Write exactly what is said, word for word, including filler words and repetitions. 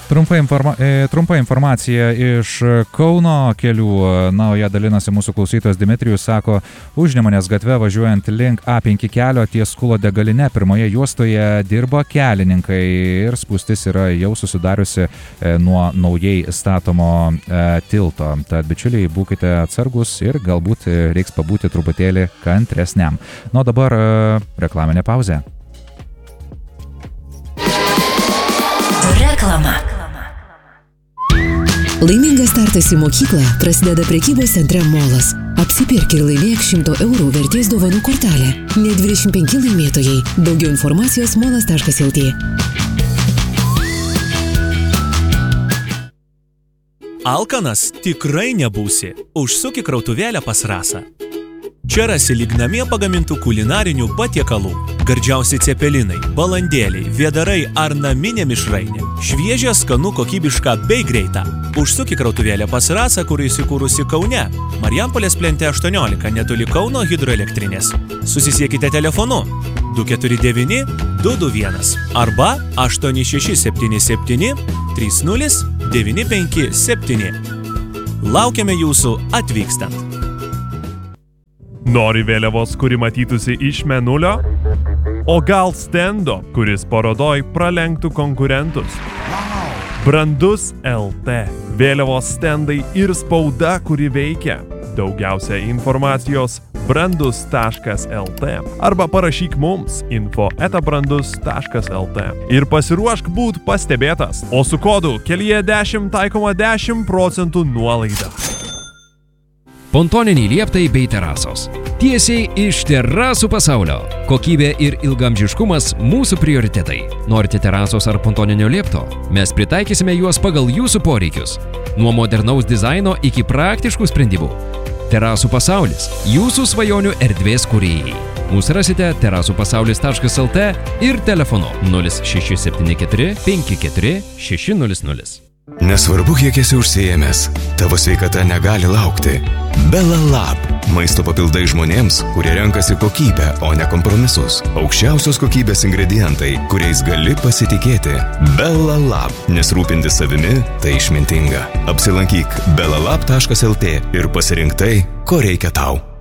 Trumpa, informa trumpa informacija iš Kauno kelių. Na, o ją dalinosi mūsų klausytojas Dimitrijus, sako, Užnemunės gatve važiuojant link A penki kelio ties Kulo degaline pirmoje juostoje dirba kelininkai ir spūstis yra jau susidariusi nuo naujai statomo tilto. Tad, bičiuliai, būkite atsargus ir galbūt reiks pabūti truputėlį kantresniam. Nu, dabar reklaminė pauzė. Reklama. Laimingas startas į mokyklą prasideda prekybos centre Molas. Apsipirk ir laimėk šimto eurų vertės dovanų kortelę. Net dvidešimt penki laimėtojai. Daugiau informacijos molas taškas lt. Alkanas tikrai nebūsi. Užsuk į krautuvėlę pas Rasą. Čia rasi lyg namie pagamintų kulinarinių patiekalų. Gardžiausi cepelinai, balandėliai, vėdarai ar naminė mišrainė. Šviežia, skanu, kokybiška bei greita. Užsuk į krautuvėlę pas Rasą, kur įsikūrusi Kaune. Marijampolės plente aštuoniolika, netoli Kauno hidroelektrinės. Susisiekite telefonu du keturi devyni du du vienas arba aštuoni šeši septyni septyni trys nulis devyni penki septyni. Laukiame jūsų atvykstant. Nori vėliavos, kuri matytųsi iš mėnulio? O gal stendo, kuris parodoj pralenktų konkurentus? Brandus L T. Vėliavos stendai ir spauda, kuri veikia. Daugiausia informacijos brandus taškas lt arba parašyk mums info eta brandus taškas lt ir pasiruošk būt pastebėtas, o su kodu kelyje dešimt taikoma dešimt procentų nuolaida. Pontoniniai lieptai bei terasos. Tiesiai iš terasų pasaulio. Kokybė ir ilgamžiškumas mūsų prioritetai. Norite terasos ar pontoninio liepto? Mes pritaikysime juos pagal jūsų poreikius. Nuo modernaus dizaino iki praktiškų sprendimų. Terasų pasaulis. Jūsų svajonių erdvės kūrėjai. Mūsų rasite terasų pasaulis taškas lt ir telefonu nulis šeši septyni keturi penki keturi šeši nulis nulis. Nesvarbu, kiek esi užsiėmęs, tavo sveikata negali laukti. Bella Lab. Maisto papildai žmonėms, kurie renkasi kokybę, o ne kompromisus. Aukščiausios kokybės ingredientai, kuriais gali pasitikėti. Bella Lab. Nes rūpintis savimi tai išmintinga. Apsilankyk bella lab taškas lt ir pasirink tai, ko reikia tau.